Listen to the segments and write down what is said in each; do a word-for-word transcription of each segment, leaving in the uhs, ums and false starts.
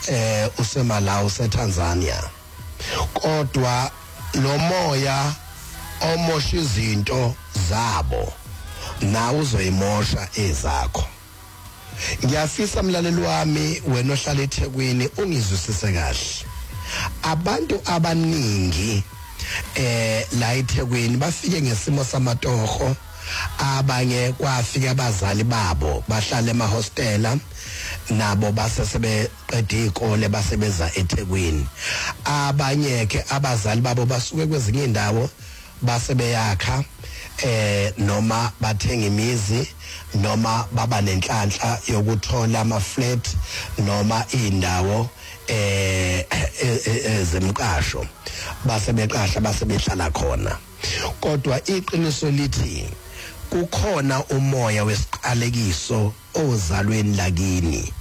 eh usemalawi seTanzania kodwa lo moya omosha izinto zabo na uzoyimosha ezakho. Ngiyafisa mlaleli wami wena ohlala eThekwini ungizwisise kahle. Abantu abaningi eh la eThekwini bafike ngesimo samatoho, abanye kwafika abazali babo bahlala emahostela nabo base sebeqeda izikole basebeza eThekwini. Abanye ke abazali babo basuke kwezinye indawo base beyakha eh noma bathenga imizi noma baba nenhlanhla yokuthola ama flat noma indawo eh ezemqasho base beqasha base behlala khona. Kodwa iqiniso lithi kukhona umoya wesiqalekiso ozalweni lakini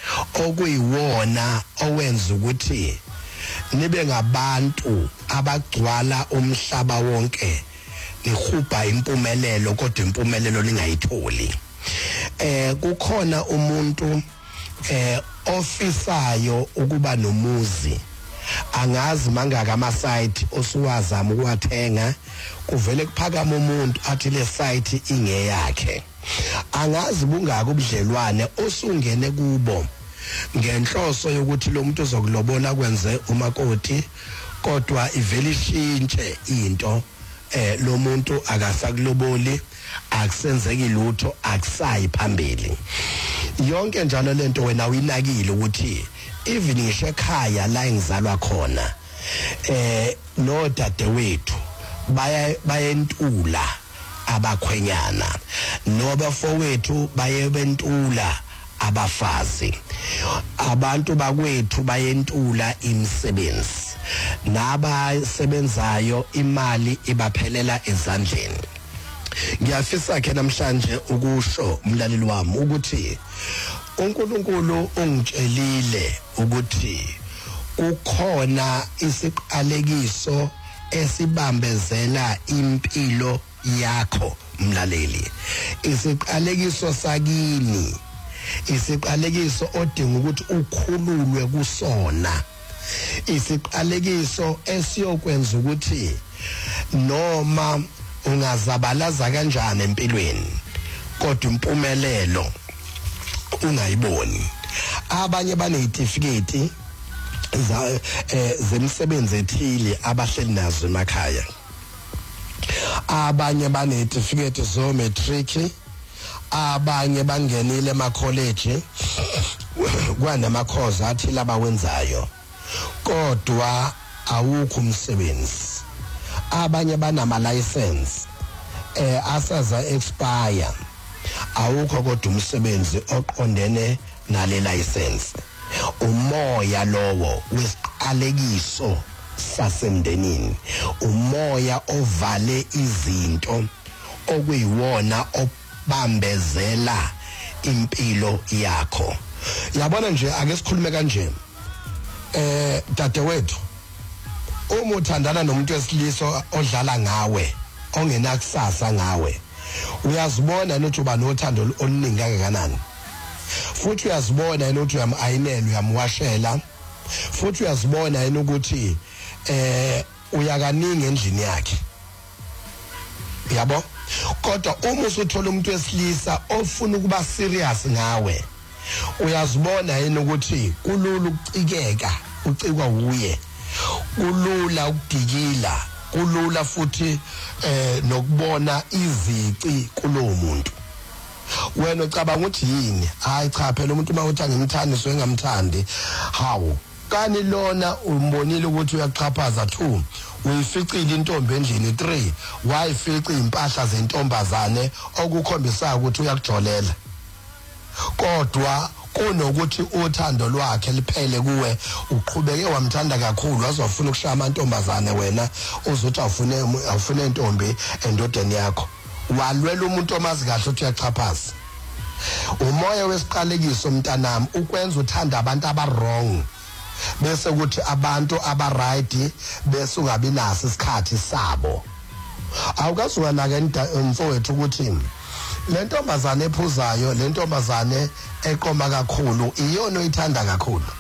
okuyiwona owenza ukuthi nibe ngabantu abagcwala umhlaba wonke nihuba impumelelo kodwa impumelelo lingayitholi. Eh kukhona umuntu eh ofisayo ukuba nomuzi, angazi mangaka ama site osuwazama ukuwathenga, kuvele kuphakama umuntu athi le site ingeyakhe. Angazi bungaka ubudlelwane osungene kubo ngenhloso yokuthi lo muntu uzokulobola kwenze umakoti, kodwa ivele ishintshe into. Eh lo muntu akasakuloboli, akusenzeki lutho, akusayi phambili. Yonke njalo lento wena uyinakile ukuthi even ngisho ekhaya la engizalwa khona eh no dadewethu baya bayentula abakhwenyana, no bafowethu baye bentula abafazi, abantu bakwethu bayentula imisebenzi, nabasebenzayo imali ibaphelela ezandleni. Ngiyafisa ke namhlanje ukusho umlaleli wami ukuthi uNkulunkulu ungitshelile ukuthi kukhona isiqalekiso esibambezela impilo yakho mlaleli, isiqalekiso sakini, isiqalekiso odinga ukuthi ukhululwe kusona, isiqalekiso esiyokwenza ukuthi noma ungazabalaza kanjani empilweni kodwa impumelelo ungayiboni. Abanye banezitifiketi za zemsebenzi ethile abahleli nazo emakhaya, abanye banezitifiketi zo matric, abanye bangenile ema college kwanama course athile abawenzayo kodwa awukho umsebenzi. Abanye banama license eh asaza expire, awukho kodwa umsebenzi oqondene nale license. Umoya lowo wesiqalekiso sasemndenini, umoya ovale izinto okuyiwona obambezela impilo yakho. Yabona nje ake sikhulume kanje, eh dadewethu uma uthandana nomuntu wesilisa odlala ngawe ongenakusasa ngawe, uyazibona ukuthi uba nothando oluningi kangakanani, futhi uyazibona ukuthi uyamayinela uyamwashela, futhi uyazibona yena ukuthi eh uyakaningi endlini yakhe. Yabo, kodwa uma usuthola umuntu wesilisa ofuna ukuba serious ngawe, uyazibona yena ukuthi kulula ukucikeka, ucikwa uye, kulula ukudikila, kulula futhi eh nokubona izici kulowo muntu. Wena ucabanga ukuthi yini? Hayi cha phela umuntu mawuthi angimthandi so engamthandi. Hawu, kani lona umbonile ukuthi uyaqhaphaza two, uyificile intombi endlini three, wayifica impahla zentombazane okukhombisa ukuthi uyakujolela. Kodwa kunokuthi uthando lwakhe liphele kuwe, uqhubeke wamthanda kakhulu, wazofuna ukushaya amantombazane, wena uzothi awufune awufune intombi endodeni yakho. Walwela umuntu omazi kahle ukuthi uyachaphaza. Umoya wesiqalekiso mntanami ukwenza uthanda abantu aba wrong, bese ukuthi abantu aba right bese ungabi naso isikhathi sabo. Awukazukanaka umfowethu ukuthi le ntombazane ephuzayo, le ntombazane eqoma kakhulu iyona oyithanda kakhulu.